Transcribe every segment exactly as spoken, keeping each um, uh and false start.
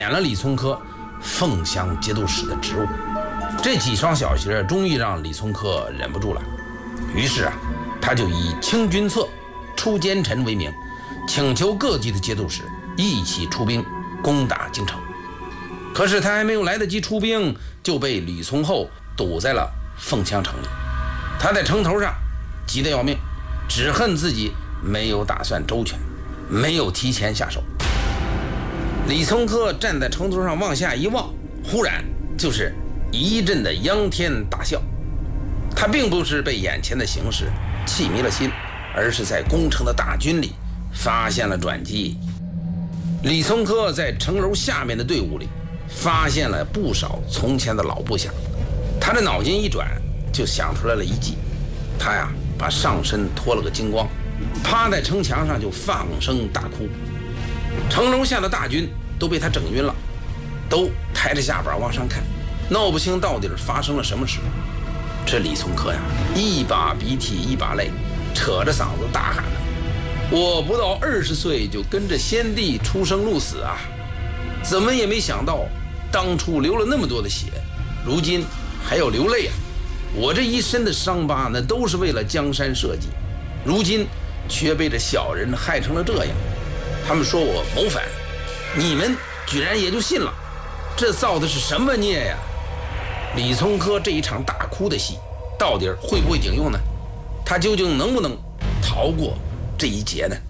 免了李从珂凤翔节度使的职务。这几双小鞋终于让李从珂忍不住了，于是啊，他就以清君侧、出奸臣为名，请求各地的节度使一起出兵攻打京城。可是他还没有来得及出兵，就被吕从厚堵在了凤翔城里。他在城头上急得要命，只恨自己没有打算周全，没有提前下手。李从珂站在城头上往下一望，忽然就是一阵的仰天大笑。他并不是被眼前的形势气迷了心，而是在攻城的大军里发现了转机。李从珂在城楼下面的队伍里发现了不少从前的老部下，他的脑筋一转，就想出来了一计。他呀，把上身脱了个精光，趴在城墙上就放声大哭。城楼下的大军都被他整晕了，都抬着下巴往上看，闹不清到底发生了什么事。这李从珂呀，一把鼻涕一把泪，扯着嗓子大喊：我不到二十岁就跟着先帝出生入死啊，怎么也没想到当初流了那么多的血，如今还要流泪啊！我这一身的伤疤那都是为了江山社稷，如今却被这小人害成了这样。他们说我谋反，你们居然也就信了，这造的是什么孽呀？李从珂这一场大哭的戏到底会不会顶用呢？他究竟能不能逃过这一劫呢？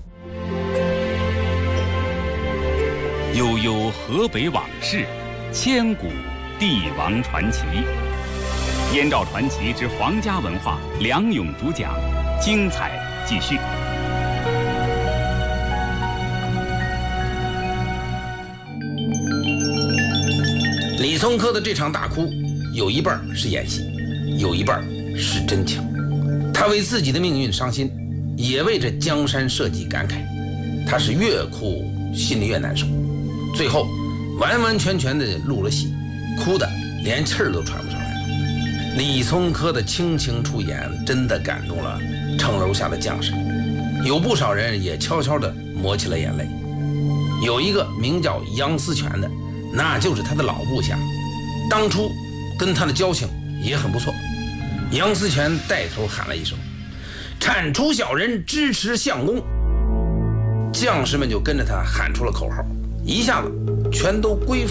悠悠河北往事，千古帝王传奇。燕赵传奇之皇家文化，梁勇主讲，精彩继续。 李从珂的这场大哭，有一半是演戏，有一半是真情。他为自己的命运伤心，也为这江山社稷感慨。他是越哭心里越难受，最后完完全全的入了戏，哭的连气儿都喘不上来了。李从珂的倾情出演真的感动了城楼下的将士，有不少人也悄悄地抹起了眼泪。有一个名叫杨思权的，那就是他的老部下，当初跟他的交情也很不错。杨思权带头喊了一声：铲除小人，支持相公。将士们就跟着他喊出了口号，一下子全都归